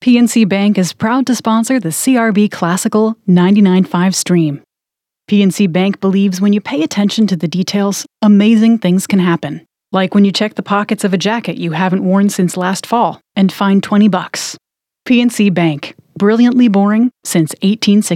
PNC Bank is proud to sponsor the CRB Classical 99.5 stream. PNC Bank believes when you pay attention to the details, amazing things can happen. Like when you check the pockets of a jacket you haven't worn since last fall and find $20. PNC Bank, brilliantly boring since 1860.